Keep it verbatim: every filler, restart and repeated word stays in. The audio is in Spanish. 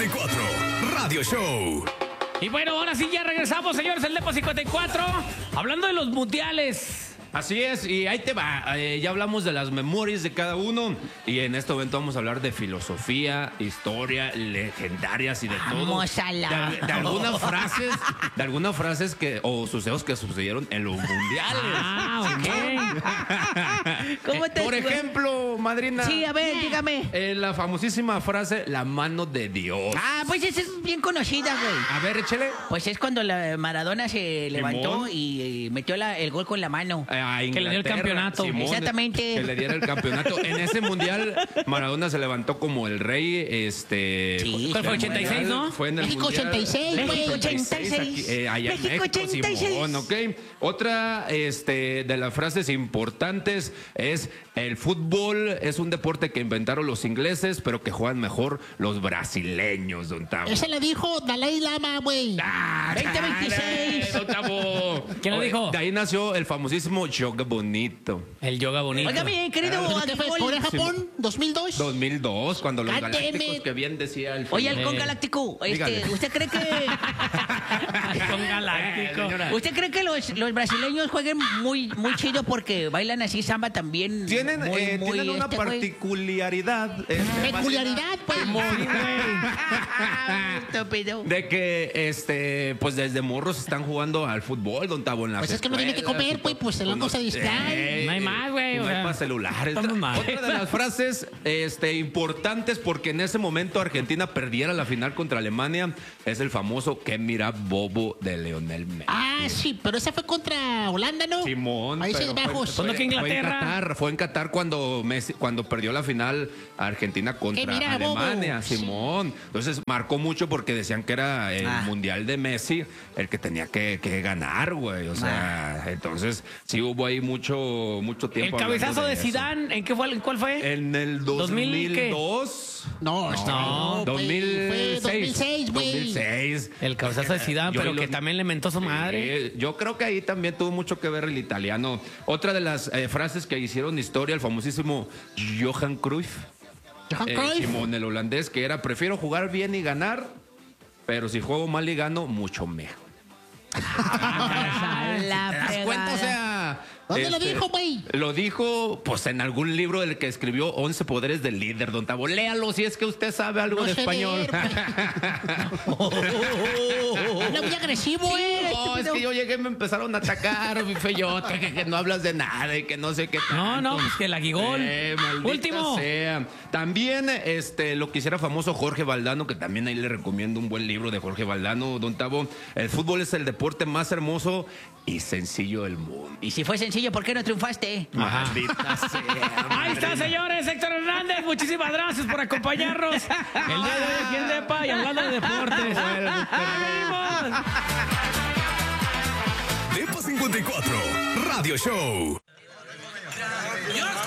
cincuenta y cuatro, Radio Show. Y bueno, ahora sí ya regresamos, señores, el Depo cincuenta y cuatro, hablando de los mundiales. Así es, y ahí te va. Eh, ya hablamos de las memorias de cada uno y en este momento vamos a hablar de filosofía, historia, legendarias y de Vamos todo. a la... De, de algunas frases, de algunas frases que o sucesos que sucedieron en los mundiales. Ah, ok. ¿Cómo te- Por ejemplo, madrina. Sí, a ver, dígame. eh, la famosísima frase, la mano de Dios. Ah, pues esa es bien conocida, güey. A ver, échale. Pues es cuando la Maradona se levantó Simón. y, y metió la- el gol con la mano. Eh, a Que le dio el Inglaterra, campeonato. Exactamente. Que le diera el campeonato. En ese mundial, Maradona se levantó como el rey. Este, Sí. ¿Cuál fue? del ochenta y seis, mundial. ¿no? Fue en el México mundial. ochenta y seis, güey. México ochenta y seis. aquí, eh, allá en México México, ochenta y seis. Simón, ok. Otra este, de las frases importantes es: el fútbol es un deporte que inventaron los ingleses, pero que juegan mejor los brasileños, don Tavo. Ese le dijo Dalai Lama, güey. ¡Ah, veinte chale, veintiséis. don Tavo! ¿Quién lo Oye, dijo? De ahí nació el famosísimo yoga bonito. El yoga bonito. Oiga, bien, querido ¿Pero qué fue? Adicol. ¿Corea-Japón? ¿dos mil dos? dos mil dos, cuando los G T M. galácticos, que bien decía el Oye, Felipe. Halcón Galáctico, este, Dígale. ¿usted cree que Con galáctico. usted cree que los, los brasileños jueguen muy muy chido porque bailan así samba también? Tienen, muy, eh, muy, tienen una este, güey? particularidad. este, Peculiaridad, pues. Estúpido. De que, este, pues desde morros están jugando al fútbol, don Tabo, en las Pues es que no tiene que escuelas comer, y pues, todo. pues, el loco se distrae. No hay más, güey, No o hay sea, más celulares. estamos mal. Otra de las frases este, importantes, porque en ese momento Argentina perdiera la final contra Alemania, es el famoso "que mira bobo" de Leonel Messi. Ah, sí, pero esa fue contra Holanda, ¿no? Simón. Países pero Bajos. Fue, ¿Cuándo que Inglaterra? Fue en Qatar, fue en Qatar cuando, Messi, cuando perdió la final Argentina contra Que mira, Alemania, bobo. Simón. Entonces marcó mucho porque decían que era el Ah. mundial de Messi el que tenía que, que ganar, güey. O sea, entonces sí hubo ahí mucho, mucho El tiempo. cabezazo hablando de eso. Zidane, ¿en qué fue? ¿En cuál fue? En el ¿dos mil qué? dos mil dos. No, no, dos mil seis. Fue dos mil seis, güey. dos mil seis. El cabezazo de Zidane, Yo pero lo- que también le mentó su madre. Sí, yo creo que ahí también tuvo mucho que ver el italiano. Otra de las eh, frases que hicieron historia, el famosísimo Johan Cruyff. Johan eh, Cruyff. Simón, el holandés, que era: prefiero jugar bien y ganar, pero si juego mal y gano, mucho mejor. Ah, la ¿Te das cuenta? O fregada. sea... ¿Dónde lo este, dijo, güey? Lo dijo, pues, en algún libro del que escribió once poderes del líder, don Tabo. Léalo si es que usted sabe algo No de sé español. leer, Habla muy agresivo, eh. No, es que yo llegué y me empezaron a atacar, mi feyote, que, que no hablas de nada y que no sé qué No, no, tanto. pues que el aguigol. Eh, maldita Último. sea. También este, lo que hiciera famoso Jorge Valdano, que también ahí le recomiendo un buen libro de Jorge Valdano, don Tabo. El fútbol es el deporte más hermoso y sencillo del mundo. Y si fue sencillo, ¿por qué no triunfaste? Maldita sea. Ahí está, señores. Héctor Hernández, muchísimas gracias por acompañarnos el día de hoy aquí en Depa y hablando de deportes. ¡Vamos! Depo cincuenta y cuatro, Radio Show. Yo